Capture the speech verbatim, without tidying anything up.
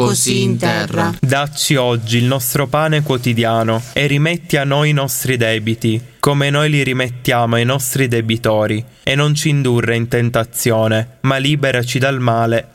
così in terra. Dacci oggi il nostro pane quotidiano e rimetti a noi i nostri debiti, come noi li rimettiamo ai nostri debitori, e non ci indurre in tentazione, ma liberaci dal male.